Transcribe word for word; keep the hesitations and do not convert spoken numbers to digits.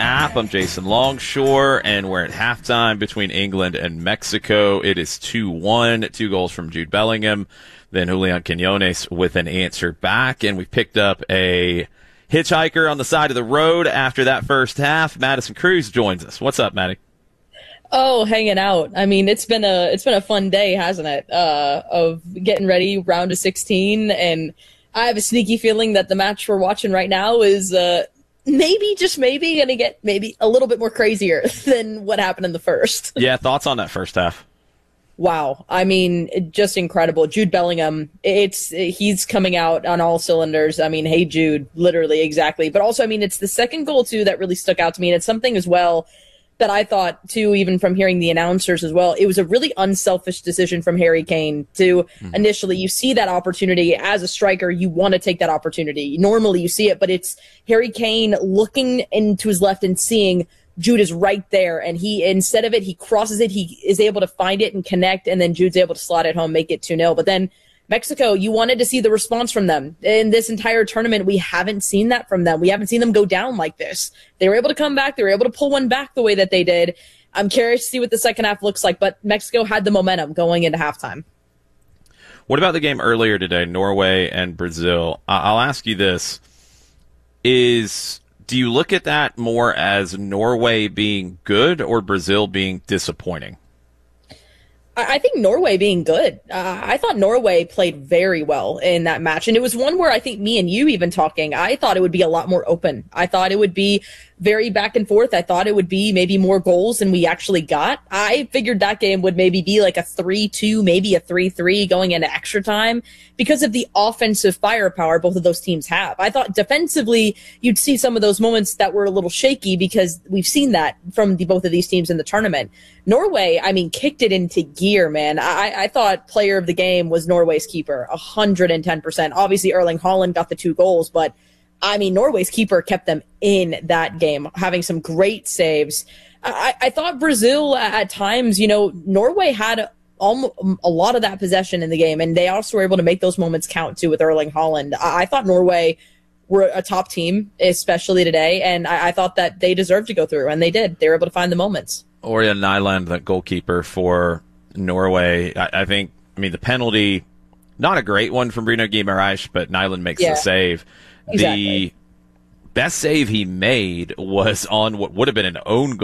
app. I'm Jason Longshore, and we're at halftime between England and Mexico. It is two one, two goals from Jude Bellingham, then Julian Quinones with an answer back, and we picked up a hitchhiker on the side of the road after that first half. Madison Cruz joins us. What's up, Maddie? Oh, hanging out. I mean, it's been a it's been a fun day, hasn't it? Uh, of getting ready, round of sixteen, and I have a sneaky feeling that the match we're watching right now is uh, maybe, just maybe, going to get maybe a little bit more crazier than what happened in the first. Yeah, thoughts on that first half? Wow. I mean, just incredible. Jude Bellingham, it's he's coming out on all cylinders. I mean, hey, Jude, literally, exactly. But also, I mean, it's the second goal, too, that really stuck out to me. And it's something as well that I thought, too, even from hearing the announcers as well, it was a really unselfish decision from Harry Kane to mm-hmm. initially, you see that opportunity as a striker, you want to take that opportunity. Normally you see it, but it's Harry Kane looking into his left and seeing Jude is right there, and he, instead of it, he crosses it, he is able to find it and connect, and then Jude's able to slot it home, make it two nil. But then Mexico, you wanted to see the response from them. In this entire tournament, we haven't seen that from them. We haven't seen them go down like this. They were able to come back. They were able to pull one back the way that they did. I'm curious to see what the second half looks like, but Mexico had the momentum going into halftime. What about the game earlier today, Norway and Brazil? I'll ask you this. Is do you look at that more as Norway being good or Brazil being disappointing? I think Norway being good. Uh, I thought Norway played very well in that match. And it was one where I think me and you even talking, I thought it would be a lot more open. I thought it would be very back and forth. I thought it would be maybe more goals than we actually got. I figured that game would maybe be like a three two, maybe a three three going into extra time because of the offensive firepower both of those teams have. I thought defensively you'd see some of those moments that were a little shaky because we've seen that from the, both of these teams in the tournament. Norway, I mean, kicked it into gear, man. I, I thought player of the game was Norway's keeper, one hundred ten percent. Obviously, Erling Haaland got the two goals, but I mean, Norway's keeper kept them in that game, having some great saves. I, I thought Brazil at times, you know, Norway had almost a lot of that possession in the game, and they also were able to make those moments count, too, with Erling Haaland. I, I thought Norway were a top team, especially today, and I, I thought that they deserved to go through, and they did. They were able to find the moments. Ørjan Nyland, the goalkeeper for Norway, I, I think, I mean, the penalty, not a great one from Bruno Guimaraes, but Nyland makes yeah. the save. Exactly. The best save he made was on what would have been an own goal.